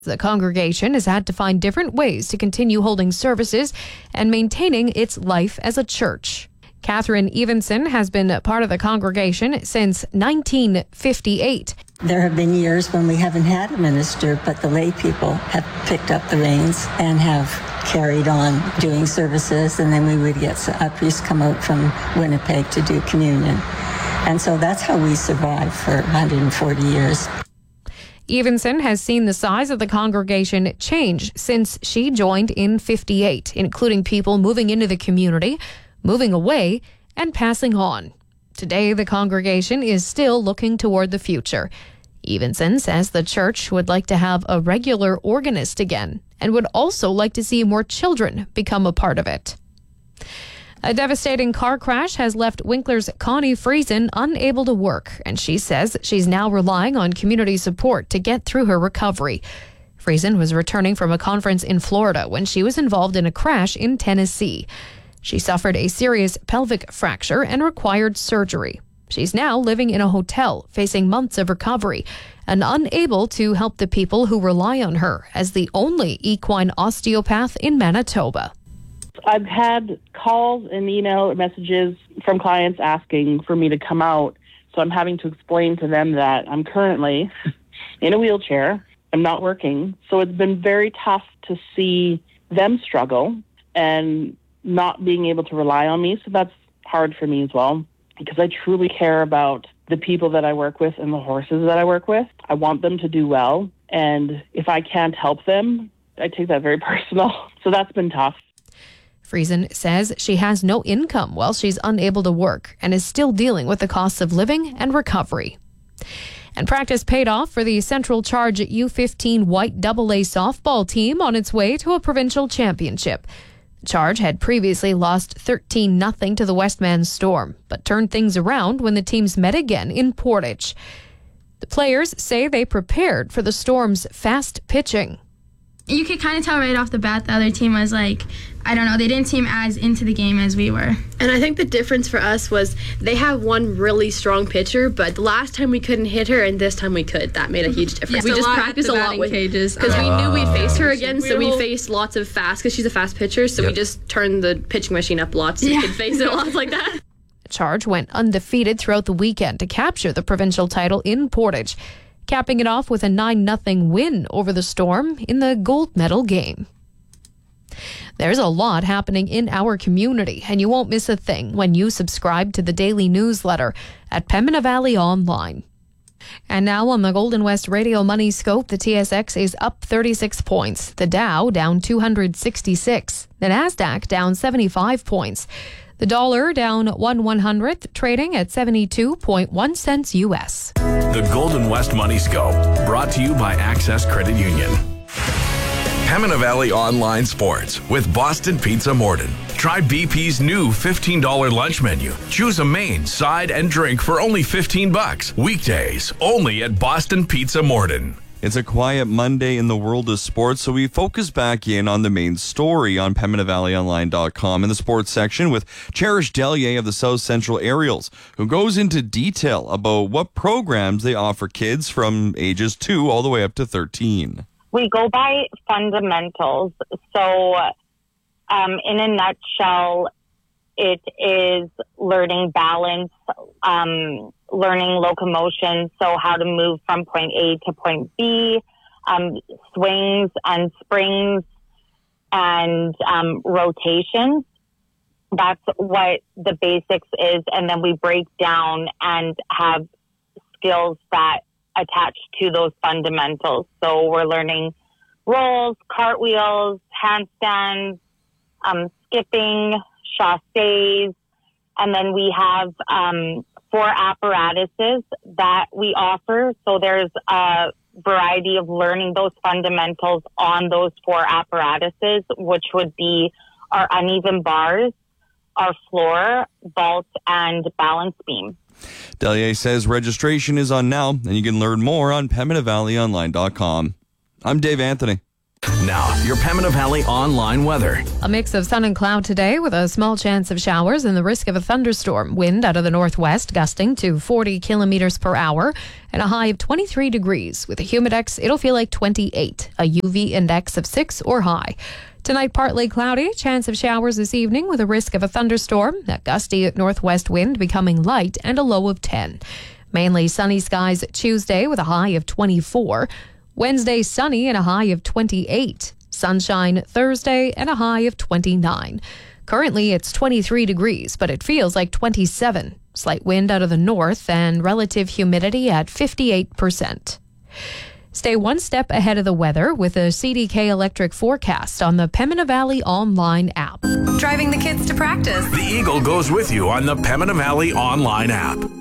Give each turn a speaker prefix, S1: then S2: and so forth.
S1: The congregation has had to find different ways to continue holding services and maintaining its life as a church. Catherine Evenson has been part of the congregation since 1958.
S2: There have been years when we haven't had a minister, but the lay people have picked up the reins and have carried on doing services, and then we would get a priest come out from Winnipeg to do communion. And so that's how we survived for 140 years.
S1: Evenson has seen the size of the congregation change since she joined in 58, including people moving into the community, moving away, and passing on. Today, the congregation is still looking toward the future. Evenson says the church would like to have a regular organist again and would also like to see more children become a part of it. A devastating car crash has left Winkler's Connie Friesen unable to work, and she says she's now relying on community support to get through her recovery. Friesen was returning from a conference in Florida when she was involved in a crash in Tennessee. She suffered a serious pelvic fracture and required surgery. She's now living in a hotel, facing months of recovery, and unable to help the people who rely on her as the only equine osteopath in Manitoba.
S3: I've had calls and email messages from clients asking for me to come out, so I'm having to explain to them that I'm currently in a wheelchair. I'm not working, so it's been very tough to see them struggle and not being able to rely on me, so that's hard for me as well, because I truly care about the people that I work with and the horses that I work with. I want them to do well, and if I can't help them, I take that very personal, so that's been tough.
S1: Friesen says she has no income while she's unable to work and is still dealing with the costs of living and recovery. And practice paid off for the Central Charge U15 White AA softball team on its way to a provincial championship. The Charge had previously lost 13-0 to the Westman Storm, but turned things around when the teams met again in Portage. The players say they prepared for the Storm's fast pitching.
S4: You could kind of tell right off the bat the other team was like, I don't know, they didn't seem as into the game as we were.
S5: And I think the difference for us was they have one really strong pitcher, but the last time we couldn't hit her and this time we could. That made a huge difference.
S4: Yeah,
S5: we just practiced a lot with cages because we knew we'd face her again, so we faced lots of fast because she's a fast pitcher, so we just turned the pitching machine up lots so we could face it lots like that.
S1: Charge went undefeated throughout the weekend to capture the provincial title in Portage, capping it off with a 9-0 win over the Storm in the gold medal game. There's a lot happening in our community, and you won't miss a thing when you subscribe to the daily newsletter at Pembina Valley Online. And now on the Golden West Radio Money Scope, the TSX is up 36 points. The Dow down 266. The Nasdaq down 75 points. The dollar down 1/100th, trading at 72.1 cents U.S.
S6: The Golden West Money Scope, brought to you by Access Credit Union. Pembina Valley Online Sports with Boston Pizza Morden. Try BP's new $15 lunch menu. Choose a main, side, and drink for only $15. Weekdays, only at Boston Pizza Morden.
S7: It's a quiet Monday in the world of sports, so we focus back in on the main story on PembinaValleyOnline.com in the sports section with Cherish Delier of the South Central Aerials, who goes into detail about what programs they offer kids from ages 2 all the way up to 13.
S8: We go by fundamentals. So in a nutshell, it is learning balance, learning locomotion, so how to move from point A to point B, swings and springs, and rotations. That's what the basics is. And then we break down and have skills that attach to those fundamentals. So we're learning rolls, cartwheels, handstands, skipping, chassés, and then we have 4 apparatuses that we offer. So there's a variety of learning those fundamentals on those 4 apparatuses, which would be our uneven bars, our floor, vault, and balance beam.
S7: Delier says registration is on now, and you can learn more on PembinaValleyOnline.com. I'm Dave Anthony.
S6: Now, your Pembina Valley online weather.
S1: A mix of sun and cloud today with a small chance of showers and the risk of a thunderstorm. Wind out of the northwest gusting to 40 kilometers per hour and a high of 23 degrees. With a humidex, it'll feel like 28, a UV index of 6 or high. Tonight, partly cloudy, chance of showers this evening with a risk of a thunderstorm. That gusty northwest wind becoming light and a low of 10. Mainly sunny skies Tuesday with a high of 24. Wednesday, sunny and a high of 28. Sunshine Thursday and a high of 29. Currently, it's 23 degrees, but it feels like 27. Slight wind out of the north and relative humidity at 58%. Stay one step ahead of the weather with a CDK electric forecast on the Pembina Valley online app.
S9: Driving the kids to practice.
S6: The Eagle goes with you on the Pembina Valley online app.